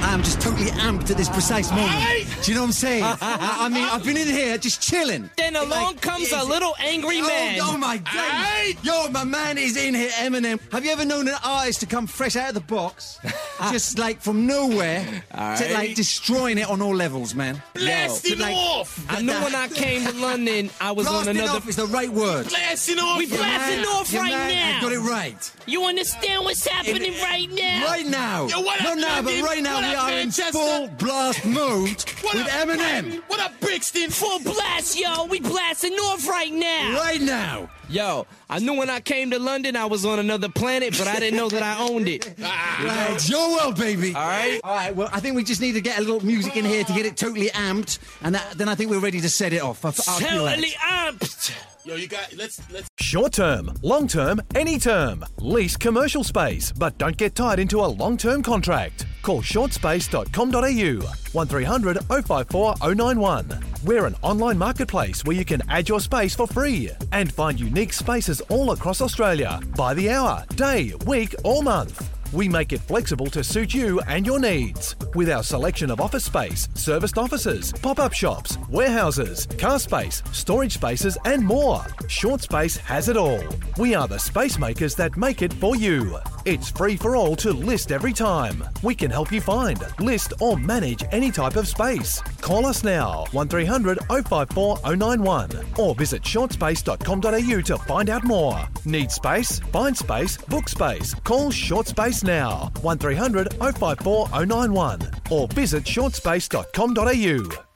I'm just totally amped at this precise moment. Do you know what I'm saying? I mean, I've been in here just chilling. Then along comes a little angry man. Oh my God. Yo, my man is in here, Eminem. Have you ever known an artist to come fresh out of the box, just like from nowhere, to like destroying it on all levels, man? Blasting off! I knew when I came to London, I was on Blasting another... off is the right word. Blasting off! We blasting off Your right man now. got it right. You understand what's happening right now? Right now. Yo, what Not up, now, but London? right now What we up, are in Manchester? full blast mode What with up, Eminem. What up, Brixton? Full blast, yo. We blasting off right now. Right now. Yo, I knew when I came to London, I was on another planet, but I didn't know that I owned it. Right, it's your world, baby. All right? All right, well, I think we just need to get a little music in here to get it totally amped, and then I think we're ready to set it off. I feel that. Totally amped. Yo, you got... Let's... Short term, long term, any term. Lease commercial space, but don't get tied into a long-term contract. Call shortspace.com.au 1300 054 091. We're an online marketplace where you can add your space for free and find unique spaces all across Australia by the hour, day, week or month. We make it flexible to suit you and your needs. With our selection of office space, serviced offices, pop-up shops, warehouses, car space, storage spaces and more. Short Space has it all. We are the space makers that make it for you. It's free for all to list every time. We can help you find, list or manage any type of space. Call us now, 1300 054 091 or visit shortspace.com.au to find out more. Need space? Find space, book space. Call Short Space now, 1300 054 091 or visit shortspace.com.au.